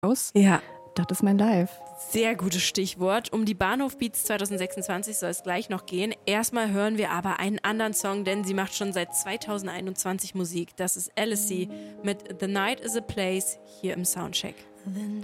aus. Ja. Das ist mein Live. Sehr gutes Stichwort. Um die Bahnhof-Beats 2026 soll es gleich noch gehen. Erstmal hören wir aber einen anderen Song, denn sie macht schon seit 2021 Musik. Das ist Alice mit The Night is a Place hier im Soundcheck.